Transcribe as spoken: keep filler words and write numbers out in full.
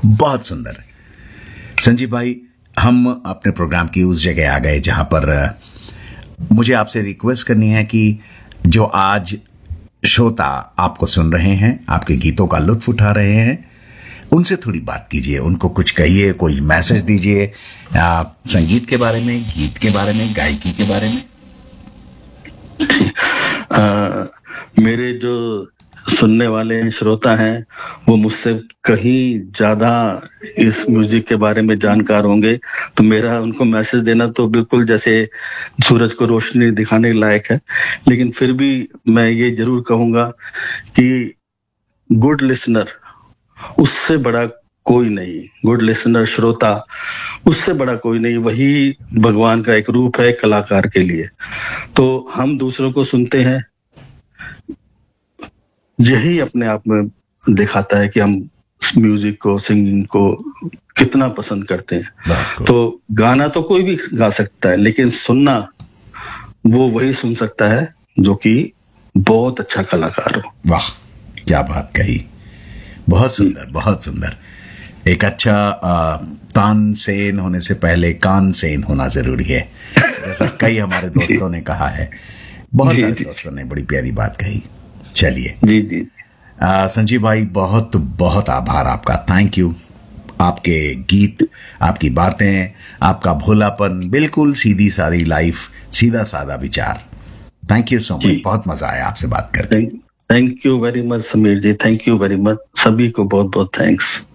बहुत सुंदर। संजीव भाई, हम अपने प्रोग्राम की उस जगह आ गए जहां पर अ, मुझे आपसे रिक्वेस्ट करनी है कि जो आज श्रोता आपको सुन रहे हैं, आपके गीतों का लुत्फ उठा रहे हैं, उनसे थोड़ी बात कीजिए, उनको कुछ कहिए, कोई मैसेज दीजिए, आ, संगीत के बारे में, गीत के बारे में, गायकी के बारे में। आ, मेरे जो सुनने वाले श्रोता हैं वो मुझसे कहीं ज्यादा इस म्यूजिक के बारे में जानकार होंगे, तो मेरा उनको मैसेज देना तो बिल्कुल जैसे सूरज को रोशनी दिखाने लायक है। लेकिन फिर भी मैं ये जरूर कहूंगा कि गुड लिसनर उससे बड़ा कोई नहीं, गुड लिसनर श्रोता उससे बड़ा कोई नहीं, वही भगवान का एक रूप है कलाकार के लिए। तो हम दूसरों को सुनते हैं, यही अपने आप में दिखाता है कि हम म्यूजिक को, सिंगिंग को कितना पसंद करते हैं। तो गाना तो कोई भी गा सकता है, लेकिन सुनना वो वही सुन सकता है जो कि बहुत अच्छा कलाकार हो। वाह, क्या बात कही, बहुत सुंदर, बहुत सुंदर। एक अच्छा आ, तानसेन होने से पहले कानसेन होना जरूरी है, जैसा कई हमारे दोस्तों ने कहा है, बहुत सारे दोस्तों ने बड़ी प्यारी बात कही। चलिए जी जी आ, संजीव भाई, बहुत बहुत आभार आपका, थैंक यू। आपके गीत, आपकी बातें, आपका भोलापन, बिल्कुल सीधी सादी लाइफ, सीधा सादा विचार। थैंक यू सो मच, बहुत मजा आया आपसे बात करके। Thank you very much Sameer ji, thank you very much, सभी को बहुत बहुत थैंक्स।